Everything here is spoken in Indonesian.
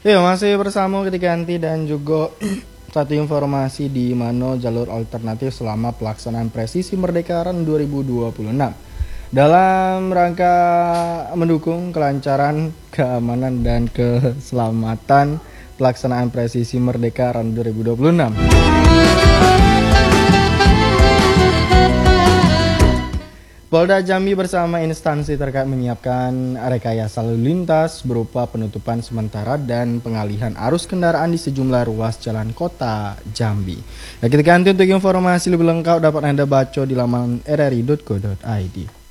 Ya, masih bersama ketika Anti dan juga satu informasi di mana jalur alternatif selama pelaksanaan presisi Merdekaran 2026 dalam rangka mendukung kelancaran, keamanan dan keselamatan pelaksanaan presisi Merdekaran 2026. Polda Jambi bersama instansi terkait menyiapkan rekayasa lalu lintas berupa penutupan sementara dan pengalihan arus kendaraan di sejumlah ruas jalan kota Jambi. Ya, kita ganti untuk informasi lebih lengkap dapat Anda baca di laman rri.co.id.